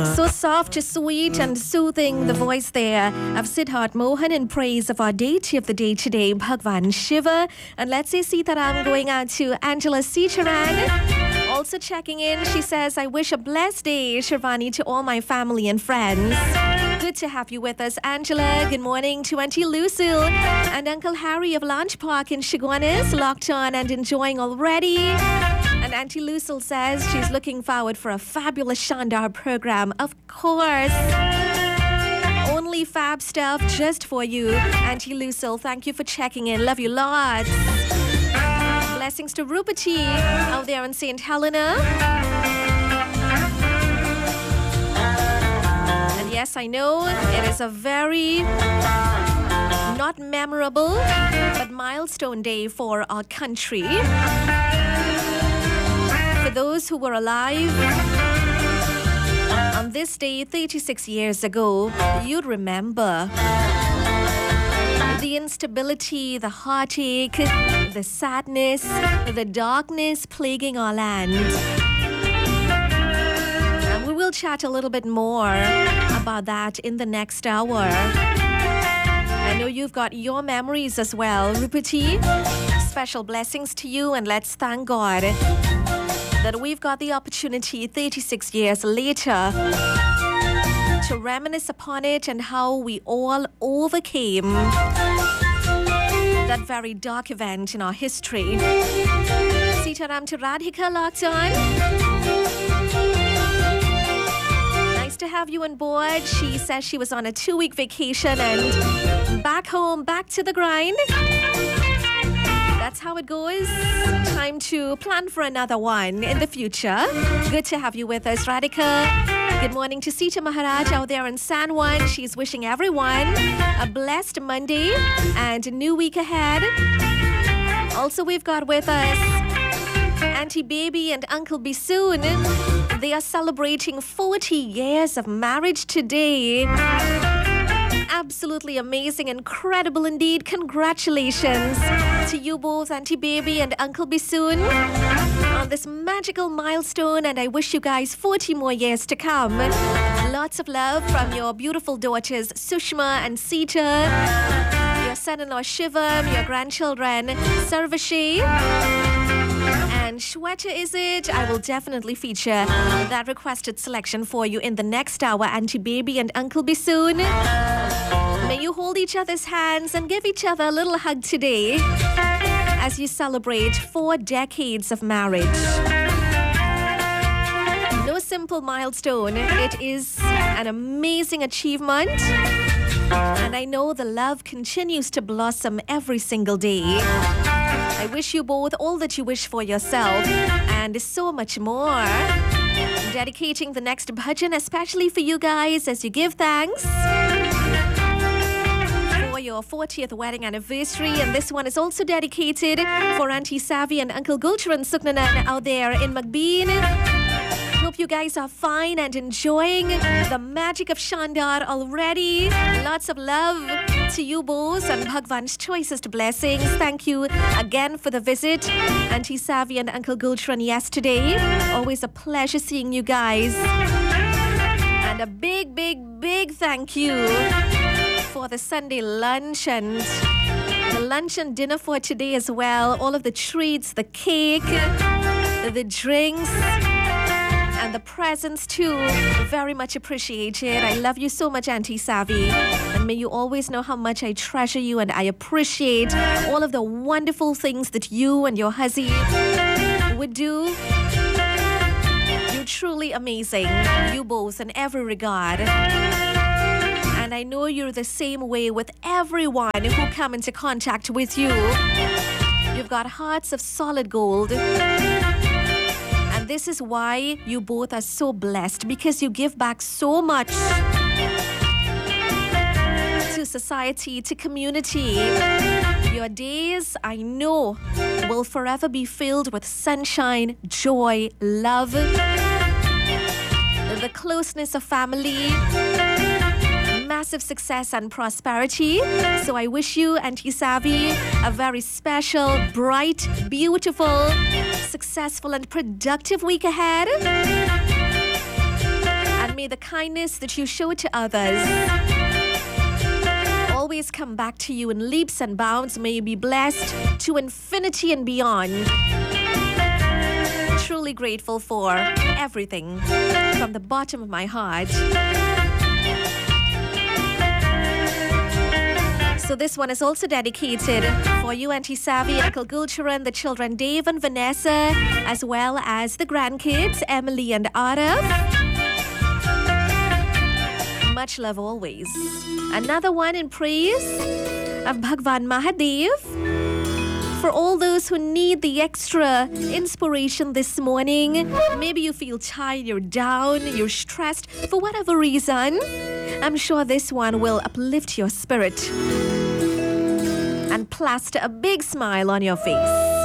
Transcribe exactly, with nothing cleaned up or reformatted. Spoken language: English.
So soft, sweet, and soothing, the voice there of Siddharth Mohan in praise of our deity of the day today, Bhagwan Shiva. And let's say Sitaram going out to Angela Sicharan. Also checking in, she says, I wish a blessed day, Shirvani, to all my family and friends. Good to have you with us, Angela. Good morning to Auntie Lucille and Uncle Harry of Launch Park in Shiguanis, locked on and enjoying already. And Auntie Lucille says she's looking forward for a fabulous Shandar program. Of course. Only fab stuff just for you. Auntie Lucille, thank you for checking in. Love you lots. Blessings to Rupati out there in Saint Helena. And yes, I know it is a very not memorable but milestone day for our country. For those who were alive on this day thirty-six years ago, you'd remember the instability, the heartache, the sadness, the darkness plaguing our land. And we will chat a little bit more about that in the next hour. I know you've got your memories as well, Rupati. Special blessings to you, and let's thank God that we've got the opportunity thirty-six years later to reminisce upon it and how we all overcame that very dark event in our history. Sitaram to Radhika locked on. Nice to have you on board. She says she was on a two-week vacation and back home, back to the grind. That's how it goes. Time to plan for another one in the future. Good to have you with us, Radhika. Good morning to Sita Maharaj out there in San Juan. She's wishing everyone a blessed Monday and a new week ahead. Also, we've got with us Auntie Baby and Uncle Bisoon. They are celebrating forty years of marriage today. Absolutely amazing, incredible indeed. Congratulations to you both, Auntie Baby and Uncle Bisoon, on this magical milestone, and I wish you guys forty more years to come. Lots of love from your beautiful daughters Sushma and Sita, your son-in-law Shivam, your grandchildren Sarvashi and Shweta, is it? I will definitely feature that requested selection for you in the next hour, Auntie Baby and Uncle Bisoon. May you hold each other's hands and give each other a little hug today as you celebrate four decades of marriage. No simple milestone. It is an amazing achievement. And I know the love continues to blossom every single day. I wish you both all that you wish for yourself and so much more. Dedicating the next bhajan especially for you guys as you give thanks for your fortieth wedding anniversary. And this one is also dedicated for Auntie Savi and Uncle Gulcharan Suknanan out there in Magbeen. Hope you guys are fine and enjoying the magic of Shandar already. Lots of love to you both and Bhagwan's choicest blessings. Thank you again for the visit, Auntie Savi and Uncle Gulcharan yesterday. Always a pleasure seeing you guys. And a big, big, big thank you for the Sunday lunch and the lunch and dinner for today as well. All of the treats, the cake, the drinks, and the presents too. Very much appreciated. I love you so much, Auntie Savi. And may you always know how much I treasure you and I appreciate all of the wonderful things that you and your huzzy would do. You're truly amazing. You both in every regard. And I know you're the same way with everyone who come into contact with you. You've got hearts of solid gold. And this is why you both are so blessed, because you give back so much to society, to community. Your days, I know, will forever be filled with sunshine, joy, love, the closeness of family, massive success and prosperity. So I wish you, Auntie Savi, a very special, bright, beautiful, successful and productive week ahead. And may the kindness that you show to others always come back to you in leaps and bounds. May you be blessed to infinity and beyond. Truly grateful for everything from the bottom of my heart. So this one is also dedicated for you, Auntie Savvy, Uncle Gulcharan, the children Dave and Vanessa, as well as the grandkids, Emily and Arif. Much love always. Another one in praise of Bhagwan Mahadev. For all those who need the extra inspiration this morning, maybe you feel tired, you're down, you're stressed, for whatever reason, I'm sure this one will uplift your spirit and plaster a big smile on your face.